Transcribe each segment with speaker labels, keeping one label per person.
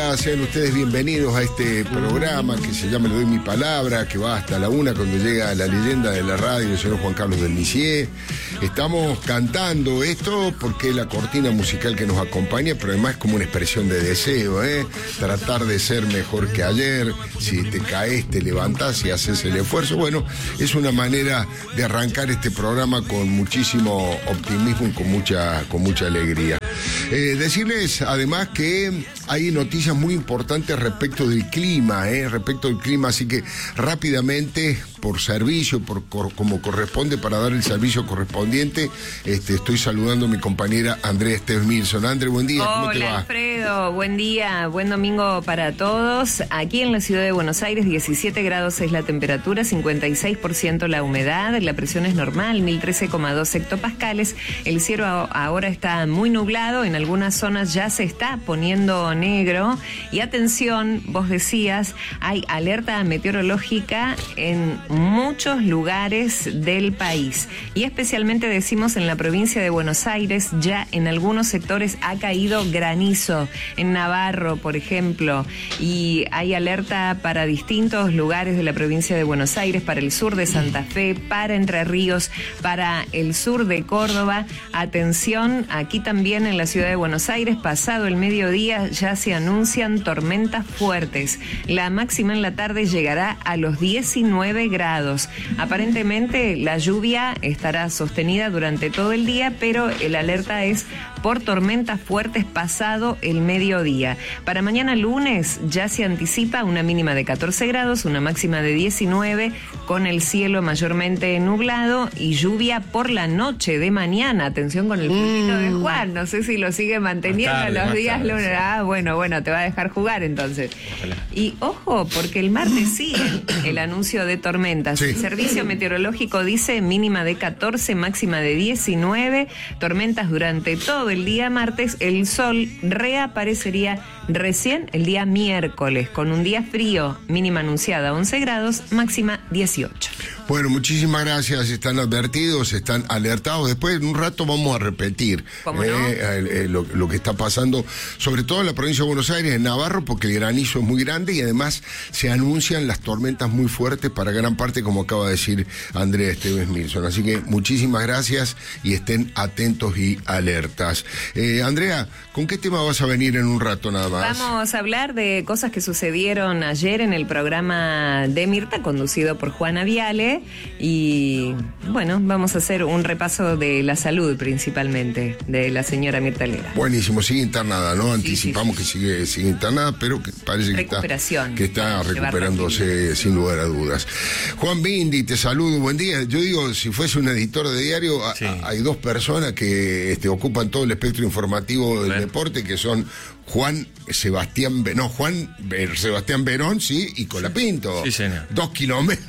Speaker 1: Hola, sean ustedes bienvenidos a este programa que se llama Le doy mi palabra, que va hasta la 1 cuando llega la leyenda de la radio, el señor Juan Carlos del Misier. Estamos cantando esto porque es la cortina musical que nos acompaña, pero además es como una expresión de deseo, tratar de ser mejor que ayer. Si te caes, te levantás y haces el esfuerzo. Bueno, es una manera de arrancar este programa con muchísimo optimismo y con mucha alegría. Decirles además que hay noticias muy importantes respecto del clima, así que rápidamente, por servicio, como corresponde, para dar el servicio correspondiente, estoy saludando a mi compañera Andrea Esteves Milson. Andrea, buen día, ¿cómo te va?
Speaker 2: Hola, Alfredo, buen día, buen domingo para todos. Aquí en la ciudad de Buenos Aires, 17 grados es la temperatura, 56% la humedad, la presión es normal, 1013,2 hectopascales. El cielo ahora está muy nublado, en algunas zonas ya se está poniendo negro. Y atención, vos decías, hay alerta meteorológica en muchos lugares del país. Y especialmente decimos en la provincia de Buenos Aires, ya en algunos sectores ha caído granizo. En Navarro, por ejemplo. Y hay alerta para distintos lugares de la provincia de Buenos Aires, para el sur de Santa Fe, para Entre Ríos, para el sur de Córdoba. Atención, aquí también en la ciudad de Buenos Aires, pasado el mediodía, ya se anuncian tormentas fuertes. La máxima en la tarde llegará a los 19 grados. Aparentemente la lluvia estará sostenida durante todo el día, pero el alerta es por tormentas fuertes pasado el mediodía. Para mañana lunes ya se anticipa una mínima de 14 grados, una máxima de 19, con el cielo mayormente nublado y lluvia por la noche de mañana. Atención con el puntito de Juan, no sé si lo sigue manteniendo los días lunes. Ah, bueno, te va a dejar jugar entonces. Ojalá. Y ojo, porque el martes sí, el anuncio de tormentas. Sí. El servicio meteorológico dice mínima de 14, máxima de 19, tormentas durante todo el día martes. El sol reaparecería recién el día miércoles, con un día frío, mínima anunciada 11 grados, máxima 18.
Speaker 1: Bueno, muchísimas gracias, están advertidos, están alertados. Después en un rato vamos a repetir lo que está pasando, sobre todo en la provincia de Buenos Aires, en Navarro, porque el granizo es muy grande y además se anuncian las tormentas muy fuertes para gran parte, como acaba de decir Andrea Esteves Milson. Así que muchísimas gracias y estén atentos y alertas. Andrea, ¿con qué tema vas a venir en un rato nada más?
Speaker 2: Vamos a hablar de cosas que sucedieron ayer en el programa de Mirta, conducido por Juana Viale. Y bueno, vamos a hacer un repaso de la salud principalmente de la señora Mirta Legrand.
Speaker 1: Buenísimo, sigue internada, ¿no? Anticipamos que sigue internada, pero que parece que está recuperándose sin lugar a dudas. Juan Bindi, te saludo, buen día. Yo digo, si fuese un editor de diario, sí, hay dos personas que ocupan todo el espectro informativo del deporte, que son Juan Sebastián Verón, sí, y Colapinto.
Speaker 3: Sí, señor.
Speaker 1: 2 kilómetros.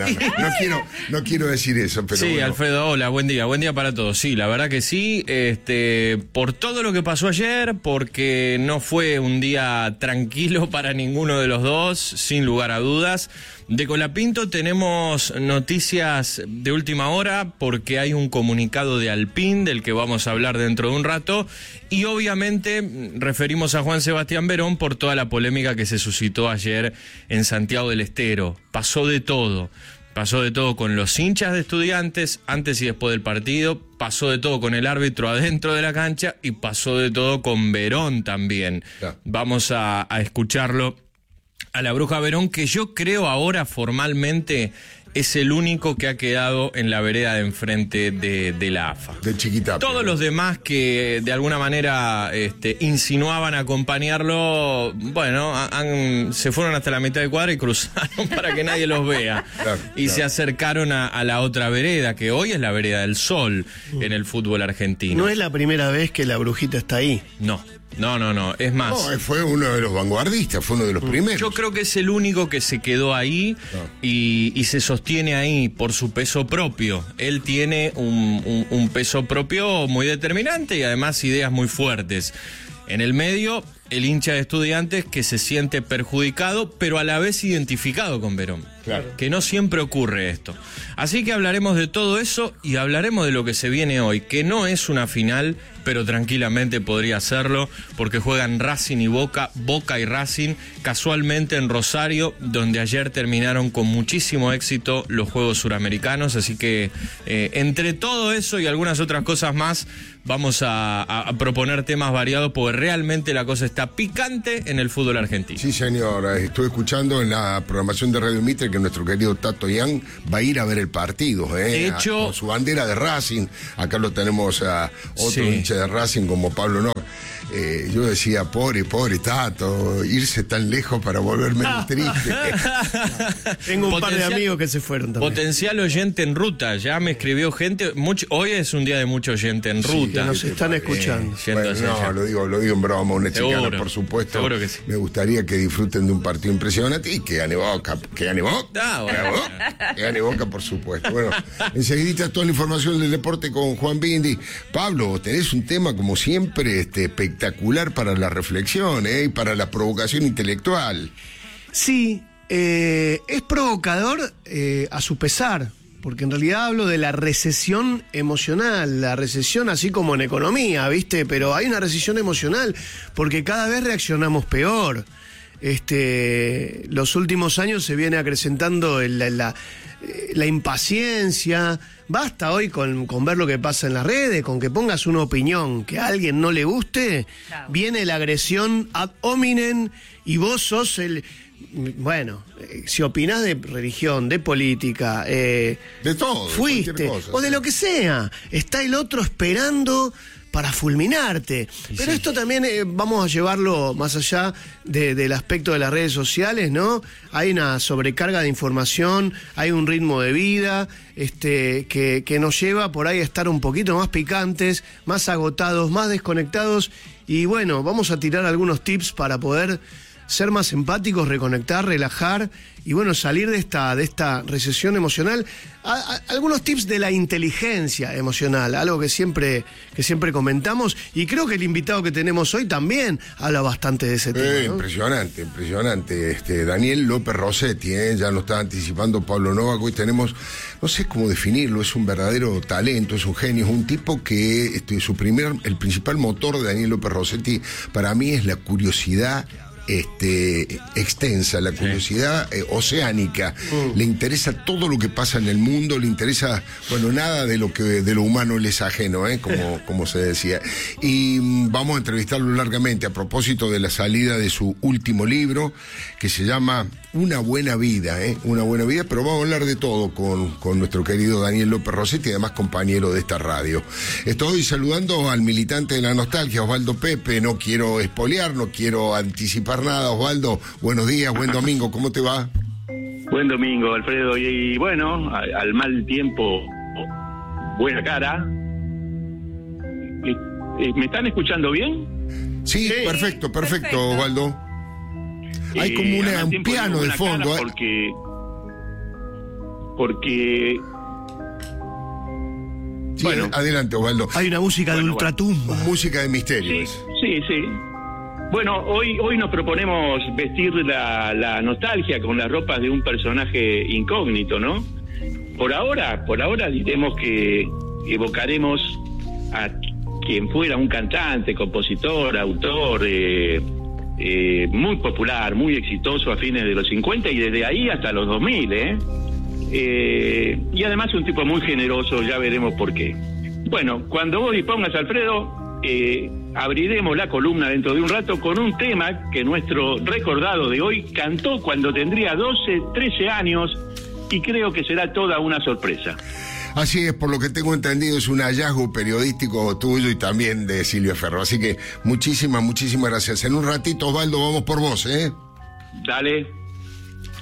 Speaker 1: No quiero decir eso, pero
Speaker 3: sí,
Speaker 1: bueno.
Speaker 3: Alfredo, hola, buen día para todos. Sí, la verdad que sí, por todo lo que pasó ayer, porque no fue un día tranquilo para ninguno de los dos, sin lugar a dudas. De Colapinto tenemos noticias de última hora, porque hay un comunicado de Alpine, del que vamos a hablar dentro de un rato, y obviamente referimos a Juan Sebastián Verón por toda la polémica que se suscitó ayer en Santiago del Estero. Pasó de todo con los hinchas de Estudiantes antes y después del partido, pasó de todo con el árbitro adentro de la cancha y pasó de todo con Verón también. Yeah. Vamos a escucharlo a la Bruja Verón, que yo creo ahora formalmente es el único que ha quedado en la vereda de enfrente de la AFA.
Speaker 1: De Chiquitapia.
Speaker 3: Todos los demás que de alguna manera insinuaban acompañarlo, bueno, se fueron hasta la mitad de cuadra y cruzaron para que nadie los vea. Claro. Se acercaron a la otra vereda, que hoy es la vereda del Sol en el fútbol argentino.
Speaker 4: No es la primera vez que la Brujita está ahí.
Speaker 3: No, es más.
Speaker 1: No, fue uno de los vanguardistas, fue uno de los primeros.
Speaker 3: Yo creo que es el único que se quedó ahí y se sostiene ahí por su peso propio. Él tiene un peso propio muy determinante y además ideas muy fuertes. En el medio, el hincha de Estudiantes que se siente perjudicado, pero a la vez identificado con Verón.
Speaker 1: Claro.
Speaker 3: Que no siempre ocurre esto. Así que hablaremos de todo eso y hablaremos de lo que se viene hoy, que no es una final, pero tranquilamente podría serlo, porque juegan Racing y Boca y Racing, casualmente en Rosario, donde ayer terminaron con muchísimo éxito los Juegos Suramericanos. Así que entre todo eso y algunas otras cosas más, vamos a proponer temas variados, porque realmente la cosa está picante en el fútbol argentino.
Speaker 1: Sí, señor. Estuve escuchando en la programación de Radio Mitre que nuestro querido Tato Young va a ir a ver el partido.
Speaker 3: De hecho,
Speaker 1: con su bandera de Racing. Acá lo tenemos a otro hincha de Racing como Pablo Nor. Yo decía, pobre Tato, irse tan lejos para volverme triste.
Speaker 4: Tengo un par de amigos que se fueron también.
Speaker 3: Potencial oyente en ruta, ya me escribió gente. Hoy es un día de mucho oyente en ruta.
Speaker 4: Que nos están escuchando.
Speaker 1: Bueno, no, lo digo en broma, una chicana, por supuesto.
Speaker 3: Seguro que sí.
Speaker 1: Me gustaría que disfruten de un partido impresionante y que gane Boca. Que gane Boca. Que gane Boca, por supuesto. Bueno, enseguidita toda la información del deporte con Juan Bindi. Pablo, tenés un tema como siempre espectacular para la reflexión y para la provocación intelectual.
Speaker 4: Sí, es provocador a su pesar, porque en realidad hablo de la recesión emocional, la recesión así como en economía, ¿viste? Pero hay una recesión emocional, porque cada vez reaccionamos peor. Los últimos años se viene acrecentando la impaciencia. Basta hoy con ver lo que pasa en las redes, con que pongas una opinión que a alguien no le guste, viene la agresión ad hominem y vos sos el... Bueno, si opinás de religión, de política,
Speaker 1: de todo,
Speaker 4: fuiste,
Speaker 1: cosa,
Speaker 4: o de lo que sea, está el otro esperando para fulminarte. Pero esto también vamos a llevarlo más allá del aspecto de las redes sociales, ¿no? Hay una sobrecarga de información, hay un ritmo de vida que nos lleva por ahí a estar un poquito más picantes, más agotados, más desconectados. Y bueno, vamos a tirar algunos tips para poder ser más empáticos, reconectar, relajar y bueno, salir de esta recesión emocional. Algunos tips de la inteligencia emocional, algo que siempre comentamos, y creo que el invitado que tenemos hoy también habla bastante de ese tema, ¿no?
Speaker 1: Impresionante. Daniel López Rossetti, ya lo está anticipando Pablo Novaco. Hoy tenemos, no sé cómo definirlo, es un verdadero talento, es un genio, es un tipo que el principal motor de Daniel López Rossetti para mí es la curiosidad extensa, la curiosidad oceánica. Le interesa todo lo que pasa en el mundo, le interesa, nada de lo humano le es ajeno, como se decía. Y vamos a entrevistarlo largamente a propósito de la salida de su último libro, que se llama Una buena vida, pero vamos a hablar de todo con nuestro querido Daniel López Rossetti, además compañero de esta radio. Estoy saludando al militante de la nostalgia, Osvaldo Pepe. No quiero espolear, no quiero anticipar nada. Osvaldo, buenos días, buen domingo, ¿cómo te va?
Speaker 5: Buen domingo, Alfredo, y bueno, al mal tiempo, buena cara. ¿Me están escuchando bien?
Speaker 1: Sí, perfecto, Osvaldo. Hay como un piano de fondo. Porque sí, bueno, adelante, Osvaldo.
Speaker 4: Hay una música de ultratumba.
Speaker 1: Música de misterio.
Speaker 5: Sí. Bueno, hoy nos proponemos vestir la nostalgia con las ropas de un personaje incógnito, ¿no? Por ahora diremos que evocaremos a quien fuera un cantante, compositor, autor, muy popular, muy exitoso a fines de los 50 y desde ahí hasta los 2000, y además un tipo muy generoso, ya veremos por qué. Bueno, cuando vos dispongas, Alfredo, abriremos la columna dentro de un rato con un tema que nuestro recordado de hoy cantó cuando tendría 12, 13 años y creo que será toda una sorpresa.
Speaker 1: Así es, por lo que tengo entendido, es un hallazgo periodístico tuyo y también de Silvio Ferro. Así que muchísimas gracias. En un ratito, Osvaldo, vamos por vos,
Speaker 5: Dale.